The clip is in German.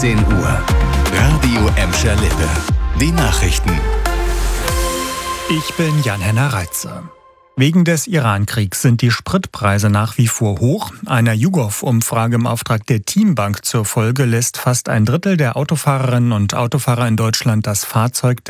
10 Uhr. Radio Emscher Lippe. Die Nachrichten. Ich bin Jan-Henner Reitze. Wegen des Iran-Kriegs sind die Spritpreise nach wie vor hoch. Einer YouGov-Umfrage im Auftrag der Teambank zur Folge lässt fast ein Drittel der Autofahrerinnen und Autofahrer in Deutschland das Fahrzeug